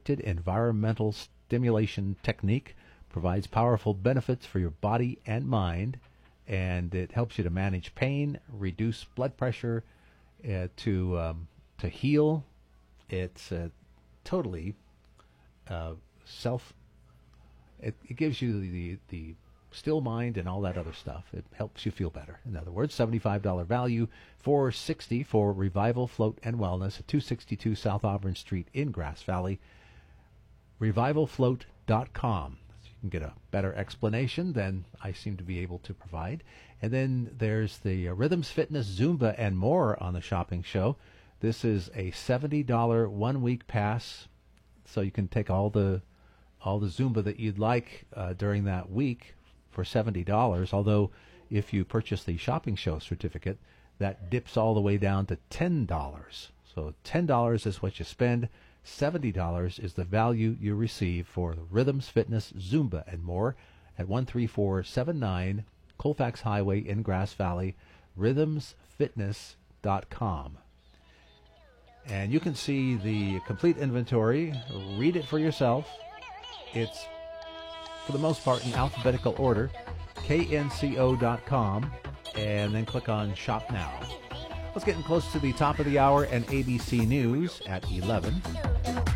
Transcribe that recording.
restricted environmental stimulation technique, provides powerful benefits for your body and mind, and it helps you to manage pain, reduce blood pressure, to heal. It's totally self. It gives you the still mind and all that other stuff. It helps you feel better. In other words, $75 value, $460 for Revival Float and Wellness at 262 South Auburn Street in Grass Valley. RevivalFloat.com. You can get a better explanation than I seem to be able to provide. And then there's the Rhythms Fitness, Zumba, and more on the shopping show. This is a $70 1-week pass, so you can take all the Zumba that you'd like during that week for $70. Although if you purchase the shopping show certificate, that dips all the way down to $10. So $10 is what you spend. $70 is the value you receive for the Rhythms Fitness, Zumba, and more at 13479 Colfax Highway in Grass Valley, rhythmsfitness.com. And you can see the complete inventory, read it for yourself. It's, for the most part, in alphabetical order, knco.com, and then click on Shop Now. Let's get close to the top of the hour and ABC News at 11.